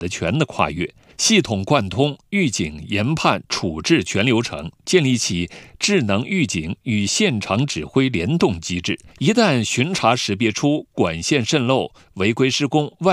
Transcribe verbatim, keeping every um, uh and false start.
的权的跨越，系统贯通预警、研判、处置全流程，建立起智能预警与现场指挥联动机制。一旦巡查识别出管线渗漏、违规施工、外